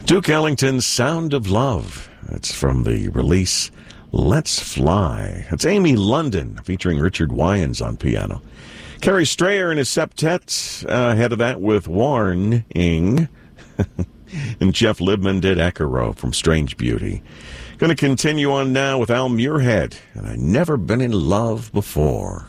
Duke Ellington's Sound of Love. That's from the release Let's Fly. It's Amy London featuring Richard Wyans on piano. Kerry Strayer and his septet ahead of that with Warning. And Jeff Libman did Echo from Strange Beauty. Going to continue on now with Al Muirhead. And I've never been in love before.